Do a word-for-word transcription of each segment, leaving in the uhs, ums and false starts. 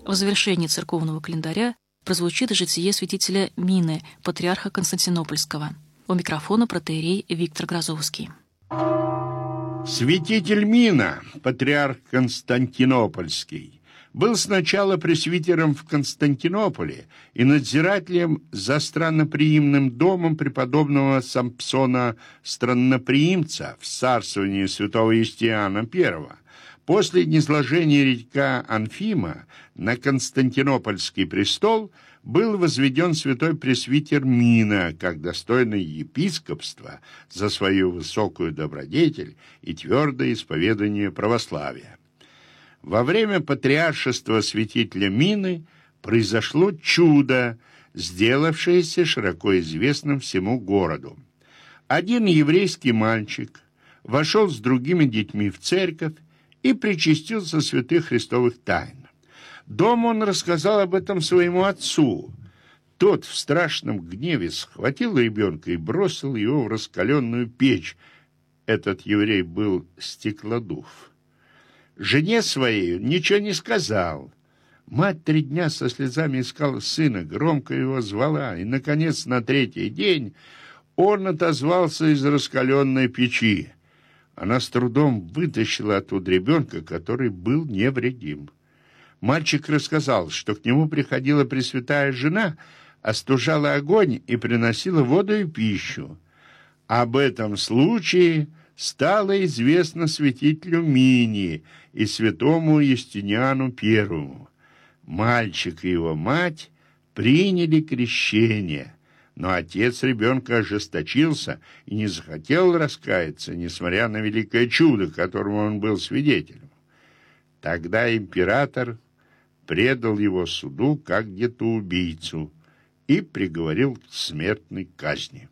В завершении церковного календаря прозвучит житие святителя Мины, патриарха Константинопольского. У микрофона протоиерей Виктор Грозовский. Святитель Мина, патриарх Константинопольский, был сначала пресвитером в Константинополе и надзирателем за странноприимным домом преподобного Сампсона Странноприимца в царствовании святого Юстиана Первого. После низложения редька Анфима на Константинопольский престол был возведен святой пресвитер Мина как достойный епископства за свою высокую добродетель и твердое исповедание православия. Во время патриаршества святителя Мины произошло чудо, сделавшееся широко известным всему городу. Один еврейский мальчик вошел с другими детьми в церковь и причастился святых христовых тайн. Дома он рассказал об этом своему отцу. Тот в страшном гневе схватил ребенка и бросил его в раскаленную печь. Этот еврей был Стеклодув. Жене своей ничего не сказал. Мать три дня со слезами искала сына, громко его звала, и, наконец, на третий день он отозвался из раскаленной печи. Она с трудом вытащила оттуда ребенка, который был невредим. Мальчик рассказал, что к нему приходила пресвятая жена, остужала огонь и приносила воду и пищу. Об этом случае стало известно святителю Мине и святому Юстиниану Первому. Мальчик и его мать приняли крещение, но отец ребенка ожесточился и не захотел раскаяться, несмотря на великое чудо, которому он был свидетелем. Тогда император предал его суду как детоубийцу и приговорил к смертной казни.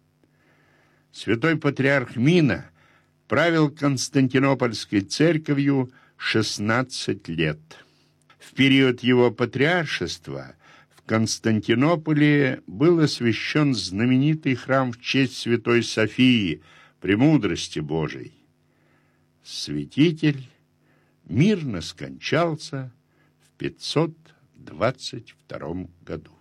Святой патриарх Мина правил Константинопольской церковью шестнадцать лет. В период его патриаршества в Константинополе был освящен знаменитый храм в честь святой Софии, премудрости Божией. Святитель мирно скончался в пятьсот двадцать втором году.